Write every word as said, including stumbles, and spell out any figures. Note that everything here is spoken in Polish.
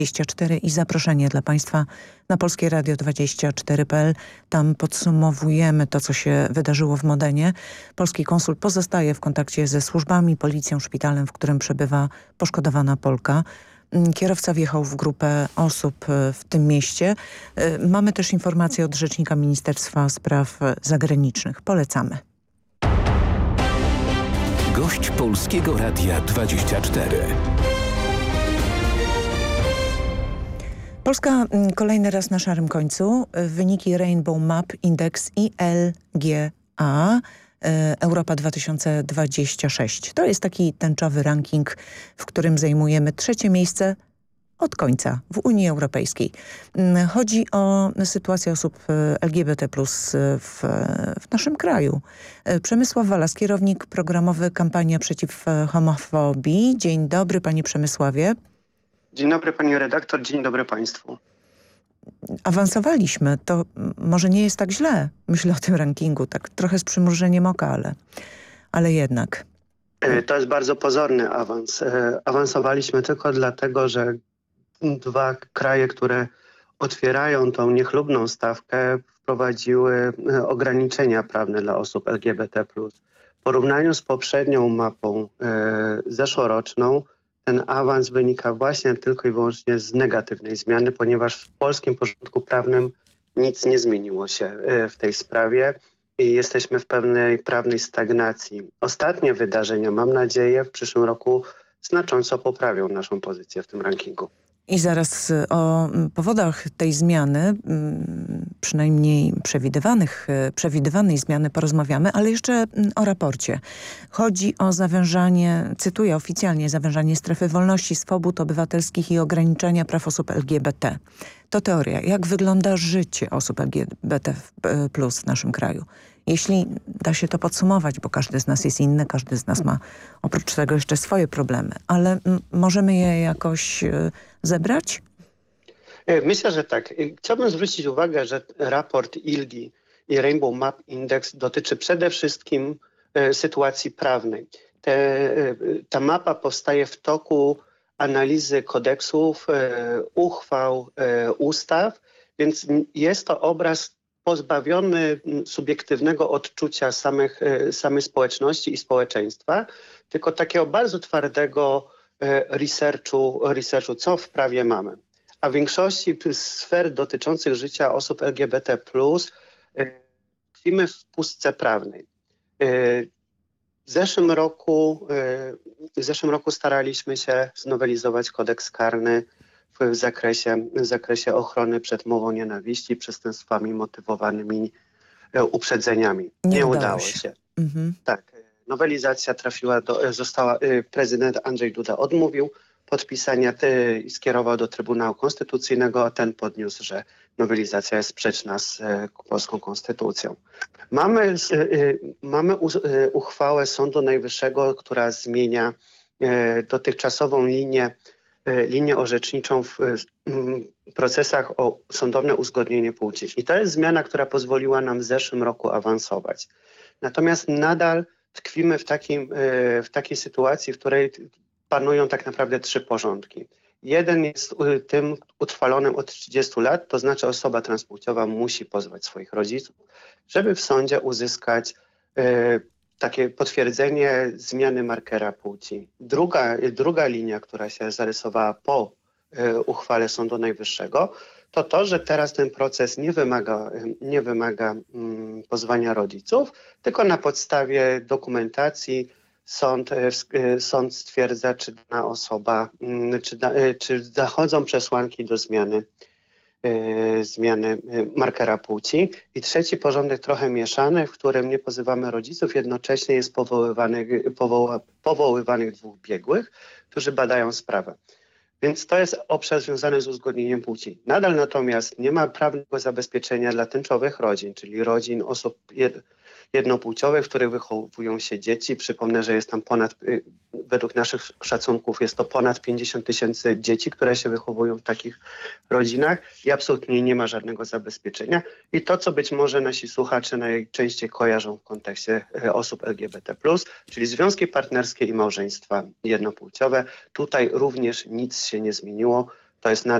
dwadzieścia cztery i zaproszenie dla Państwa na Polskie Radio dwadzieścia cztery kropka p l. Tam podsumowujemy to, co się wydarzyło w Modenie. Polski konsul pozostaje w kontakcie ze służbami, policją, szpitalem, w którym przebywa poszkodowana Polka. Kierowca wjechał w grupę osób w tym mieście. Mamy też informacje od rzecznika Ministerstwa Spraw Zagranicznych. Polecamy. Gość Polskiego Radia dwadzieścia cztery. Polska kolejny raz na szarym końcu. Wyniki Rainbow Map Index I L G A Europa dwa tysiące dwadzieścia sześć. To jest taki tęczowy ranking, w którym zajmujemy trzecie miejsce od końca w Unii Europejskiej. Chodzi o sytuację osób L G B T plus w, w naszym kraju. Przemysław Walas, kierownik programowy Kampania Przeciw Homofobii. Dzień dobry, panie Przemysławie. Dzień dobry, pani redaktor, dzień dobry państwu. Awansowaliśmy, to może nie jest tak źle, myślę o tym rankingu, tak trochę z przymrużeniem oka, ale, ale jednak. To jest bardzo pozorny awans. Awansowaliśmy tylko dlatego, że dwa kraje, które otwierają tą niechlubną stawkę, wprowadziły ograniczenia prawne dla osób L G B T plus. W porównaniu z poprzednią mapą zeszłoroczną, ten awans wynika właśnie tylko i wyłącznie z negatywnej zmiany, ponieważ w polskim porządku prawnym nic nie zmieniło się w tej sprawie i jesteśmy w pewnej prawnej stagnacji. Ostatnie wydarzenia, mam nadzieję, w przyszłym roku znacząco poprawią naszą pozycję w tym rankingu. I zaraz o powodach tej zmiany, przynajmniej przewidywanych, przewidywanej zmiany porozmawiamy, ale jeszcze o raporcie. Chodzi o zawężanie, cytuję oficjalnie, zawężanie strefy wolności, swobód obywatelskich i ograniczenia praw osób L G B T. To teoria. Jak wygląda życie osób L G B T plus w naszym kraju? Jeśli da się to podsumować, bo każdy z nas jest inny, każdy z nas ma oprócz tego jeszcze swoje problemy, ale możemy je jakoś y, zebrać? Myślę, że tak. Chciałbym zwrócić uwagę, że raport I L G I i Rainbow Map Index dotyczy przede wszystkim y, sytuacji prawnej. Te, y, ta mapa powstaje w toku analizy kodeksów, y, uchwał, y, ustaw, więc jest to obraz pozbawiony subiektywnego odczucia samych, samej społeczności i społeczeństwa, tylko takiego bardzo twardego researchu, researchu, co w prawie mamy. A w większości sfer dotyczących życia osób L G B T plus tkwimy w pustce prawnej. W zeszłym roku, w zeszłym roku staraliśmy się znowelizować kodeks karny w zakresie, w zakresie ochrony przed mową nienawiści, przestępstwami motywowanymi uprzedzeniami. Nie, Nie udało się. się. Mhm. Tak. Nowelizacja trafiła do, została, prezydent Andrzej Duda odmówił podpisania i skierował do Trybunału Konstytucyjnego, a ten podniósł, że nowelizacja jest sprzeczna z polską konstytucją. Mamy, mamy uchwałę Sądu Najwyższego, która zmienia dotychczasową linię linię orzeczniczą w procesach o sądowne uzgodnienie płci. I to jest zmiana, która pozwoliła nam w zeszłym roku awansować. Natomiast nadal tkwimy w, takim, w takiej sytuacji, w której panują tak naprawdę trzy porządki. Jeden jest tym utrwalonym od trzydziestu lat, to znaczy osoba transpłciowa musi pozwać swoich rodziców, żeby w sądzie uzyskać takie potwierdzenie zmiany markera płci. Druga, druga linia, która się zarysowała po y, uchwale Sądu Najwyższego, to to, że teraz ten proces nie wymaga, nie wymaga mm, pozwania rodziców, tylko na podstawie dokumentacji sąd, y, sąd stwierdza, czy dana osoba, y, czy, da, y, czy zachodzą przesłanki do zmiany zmiany markera płci. I trzeci porządek trochę mieszany, w którym nie pozywamy rodziców, jednocześnie jest powoływanych, powoła, powoływanych dwóch biegłych, którzy badają sprawę. Więc to jest obszar związany z uzgodnieniem płci. Nadal natomiast nie ma prawnego zabezpieczenia dla tęczowych rodzin, czyli rodzin osób jednopłciowych, w których wychowują się dzieci. Przypomnę, że jest tam ponad, według naszych szacunków jest to ponad pięćdziesiąt tysięcy dzieci, które się wychowują w takich rodzinach i absolutnie nie ma żadnego zabezpieczenia. I to, co być może nasi słuchacze najczęściej kojarzą w kontekście osób L G B T plus, czyli związki partnerskie i małżeństwa jednopłciowe. Tutaj również nic się nie zmieniło. to jest na